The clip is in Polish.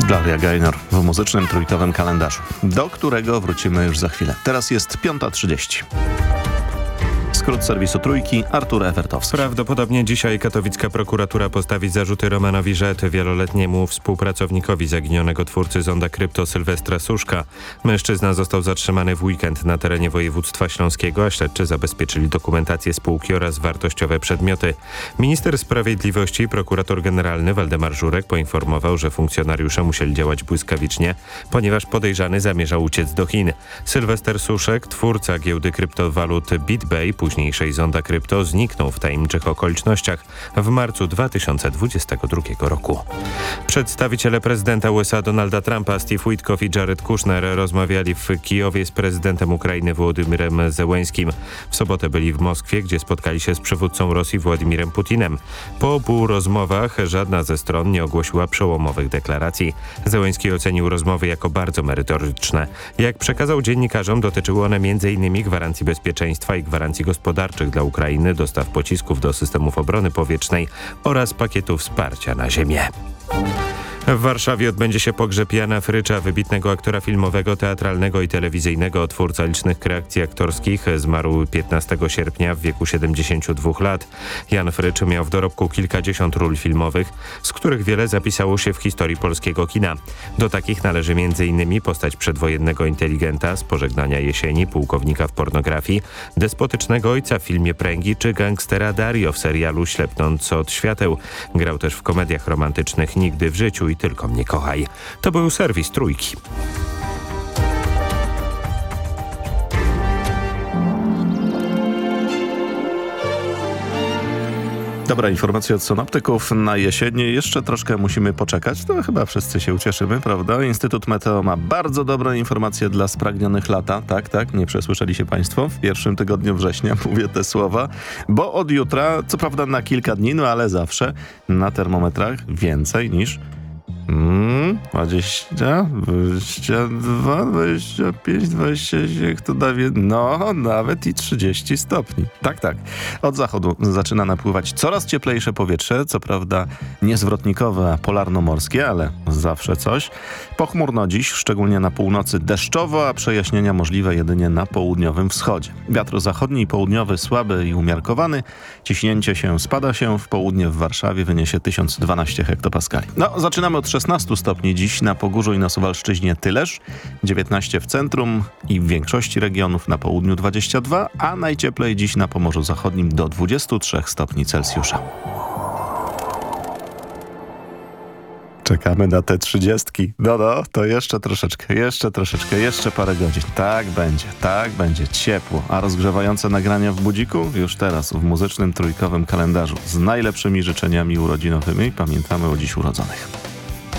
Gloria Gaynor w muzycznym trójkowym kalendarzu, do którego wrócimy już za chwilę. Teraz jest 5:30. Skrót serwisu Trójki, Artur Ewertowski. Prawdopodobnie dzisiaj katowicka prokuratura postawi zarzuty Romanowi Rzet, wieloletniemu współpracownikowi zaginionego twórcy zonda krypto Sylwestra Suszka. Mężczyzna został zatrzymany w weekend na terenie województwa śląskiego, a śledczy zabezpieczyli dokumentację spółki oraz wartościowe przedmioty. Minister sprawiedliwości, prokurator generalny Waldemar Żurek poinformował, że funkcjonariusze musieli działać błyskawicznie, ponieważ podejrzany zamierzał uciec do Chin. Sylwester Suszek, twórca giełdy kryptowalut BitBay, późniejszej zonda krypto, zniknął w tajemniczych okolicznościach w marcu 2022 roku. Przedstawiciele prezydenta USA Donalda Trumpa, Steve Witkoff i Jared Kushner rozmawiali w Kijowie z prezydentem Ukrainy Wołodymyrem Zełeńskim. W sobotę byli w Moskwie, gdzie spotkali się z przywódcą Rosji Władimirem Putinem. Po obu rozmowach żadna ze stron nie ogłosiła przełomowych deklaracji. Zełeński ocenił rozmowy jako bardzo merytoryczne. Jak przekazał dziennikarzom, dotyczyły one m.in. gwarancji bezpieczeństwa i gwarancji gospodarczych dla Ukrainy, dostaw pocisków do systemów obrony powietrznej oraz pakietu wsparcia na ziemię. W Warszawie odbędzie się pogrzeb Jana Frycza, wybitnego aktora filmowego, teatralnego i telewizyjnego, twórca licznych kreacji aktorskich. Zmarł 15 sierpnia w wieku 72 lat. Jan Frycz miał w dorobku kilkadziesiąt ról filmowych, z których wiele zapisało się w historii polskiego kina. Do takich należy m.in. postać przedwojennego inteligenta z Pożegnania jesieni, pułkownika w pornografii, despotycznego ojca w filmie Pręgi czy gangstera Dario w serialu Ślepnąc od świateł. Grał też w komediach romantycznych Nigdy w życiu i Tylko mnie kochaj. To był serwis Trójki. Dobra informacja od synoptyków. Na jesienie jeszcze troszkę musimy poczekać. To chyba wszyscy się ucieszymy, prawda? Instytut Meteo ma bardzo dobre informacje dla spragnionych lata. Tak, nie przesłyszeli się państwo? W pierwszym tygodniu września mówię te słowa, bo od jutra, co prawda na kilka dni, no ale zawsze na termometrach więcej niż 20, 22, 25, 26, jak to daje, no nawet i 30 stopni. Tak. Od zachodu zaczyna napływać coraz cieplejsze powietrze, co prawda niezwrotnikowe, a polarnomorskie, ale zawsze coś. Pochmurno dziś, szczególnie na północy deszczowo, a przejaśnienia możliwe jedynie na południowym wschodzie. Wiatr zachodni i południowy słaby i umiarkowany. Ciśnięcie spada się w południe w Warszawie wyniesie 1012 hektopaskali. No, zaczynamy od 16 stopni dziś na Pogórzu i na Suwalszczyźnie tyleż, 19 w centrum i w większości regionów, na południu 22, a najcieplej dziś na Pomorzu Zachodnim do 23 stopni Celsjusza. Czekamy na te 30. No, to jeszcze troszeczkę, jeszcze parę godzin. Tak będzie, ciepło. A rozgrzewające nagrania w budziku? Już teraz w muzycznym trójkowym kalendarzu. Z najlepszymi życzeniami urodzinowymi pamiętamy o dziś urodzonych.